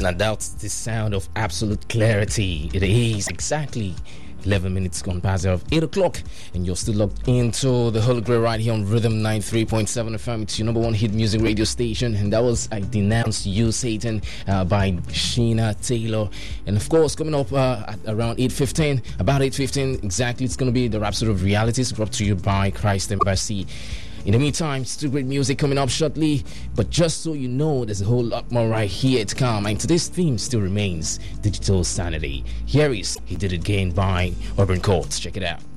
Now that's the sound of absolute clarity. It is exactly 11 minutes gone past of 8 o'clock, and you're still locked into the Holy Grail right here on Rhythm 93.7 FM. It's your number one hit music radio station, and that was I Denounce You, Satan by Sheena Taylor. And of course, coming up at around 8:15, about 8:15 exactly, it's going to be the Rhapsody of Realities, brought to you by Christ Embassy. In the meantime, still great music coming up shortly, but just so you know, there's a whole lot more right here to come, and today's theme still remains digital sanity. Here is He Did It Again by Urban Courts. Check it out.